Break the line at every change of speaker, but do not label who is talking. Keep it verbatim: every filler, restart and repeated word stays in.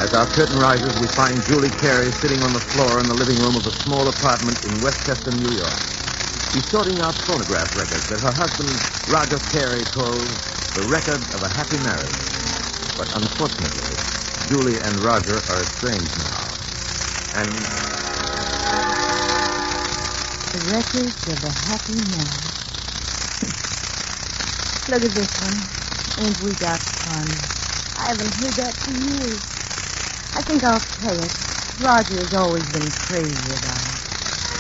As our curtain rises, we find Julie Carey sitting on the floor in the living room of a small apartment in Westchester, New York. She's sorting out phonograph records that her husband, Roger Carey, calls the record of a happy marriage. But unfortunately, Julie and Roger are estranged now. And...
The records of a happy marriage. Look at this one. Ain't we got fun? I haven't heard that for years. I think I'll play it. Roger has always been crazy about